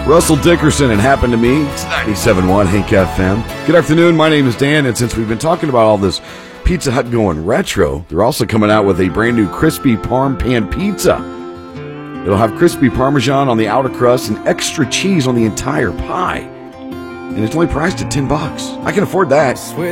Russell Dickerson and Happened to Me. It's 97.1 Hank FM. Good afternoon. My name is Dan, and since we've been talking about all this Pizza Hut going retro, they're also coming out with a brand new crispy parm pan pizza. It'll have crispy Parmesan on the outer crust and extra cheese on the entire pie. And it's only priced at $10. I can afford that.